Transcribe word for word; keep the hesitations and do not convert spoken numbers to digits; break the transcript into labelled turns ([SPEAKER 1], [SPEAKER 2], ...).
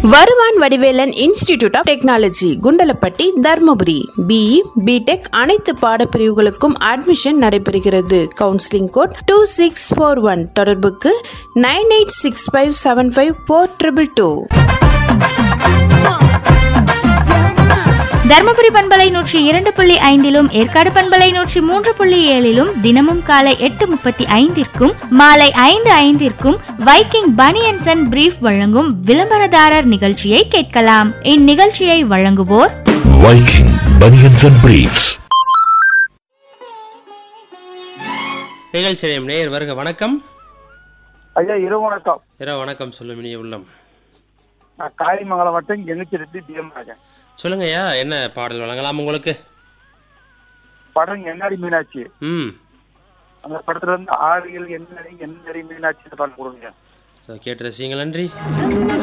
[SPEAKER 1] வருவான் Vadivelan institute of technology Kundalapatti Dharmapuri. BE BTech அனைத்து பாடப்பிரிவுகளுக்கும் admission நடைபெறுகிறது. Counselling code two six four one. தொடர்புக்கு nine eight six five seven five four triple two.
[SPEAKER 2] Dharmapuri பண்பலை நூற்றி இரண்டு புள்ளி ஐந்திலும் ஏற்காடு பண்பலை நூற்றி மூன்று புள்ளி ஏழிலும் தினமும் காலை எட்டு முப்பத்தி ஐந்திற்கும் மாலை ஐந்து ஐந்திற்கும் வைக்கிங் பனியன்ஸ் அண்ட் பிரீஃப் வழங்கும் விளம்பரதாரர் நிகழ்ச்சியை கேட்கலாம். இந்நிகழ்ச்சியை வழங்குவோர்
[SPEAKER 3] வைக்கிங் பனியன்ஸ் அண்ட் பிரீஃப்ஸ்.
[SPEAKER 4] நிகழ்ச்சி நேயர் வருக. வணக்கம்
[SPEAKER 5] ஐயா. இரவு வணக்கம்.
[SPEAKER 4] இரவு வணக்கம். சொல்லும் இனிய உள்ளம்.
[SPEAKER 5] நான் காரிமங்கலம் மட்டும் எண்ணிச்சிருத்தி பிஎம்
[SPEAKER 4] சொல்லுங்க ஐயா, என்ன பாடல் வழங்கலாம் உங்களுக்கு?
[SPEAKER 5] படம் என்னாடி மீனாட்சி.
[SPEAKER 4] ம்
[SPEAKER 5] அந்த படத்துல இருந்து ஆடியில் என்ன என்ன மீனாட்சி பாட்டு கொடுங்க.
[SPEAKER 4] கேட்டு ரசிங்க. நன்றி.